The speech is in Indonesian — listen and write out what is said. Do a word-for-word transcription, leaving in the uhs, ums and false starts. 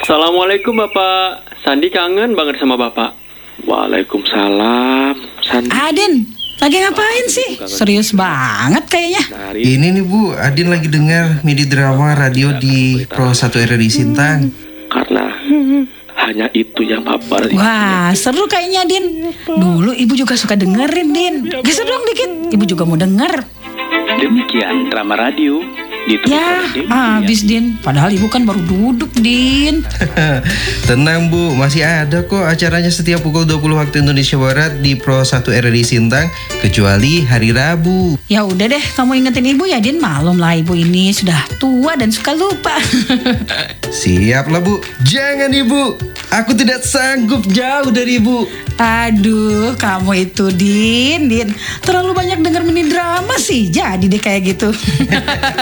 Assalamualaikum Bapak. Sandi kangen banget sama Bapak. Waalaikumsalam, Sandi. Adin, lagi ngapain sih? Serius banget kayaknya. Ini nih Bu, Adin lagi dengar midi drama radio di Pro satu R R I Sintang. Karena hanya itu yang Papa. Wah, seru kayaknya Din. Dulu ibu juga suka dengerin Din. Geser dong dikit, ibu juga mau denger. Demikian drama radio ditulis Ya, oleh Dewi habis Din. Padahal ibu kan baru duduk Din. Tenang Bu, masih ada kok acaranya setiap pukul dua puluh waktu Indonesia Barat di Pro satu R R I Sintang, kecuali hari Rabu. Ya udah deh, kamu ingetin ibu ya Din. Malum lah ibu ini sudah tua dan suka lupa. Siap lah Bu. Jangan Ibu, aku tidak sanggup jauh dari Ibu. Aduh, kamu itu Din, Din terlalu banyak denger mini drama sih. Jadi deh kayak gitu.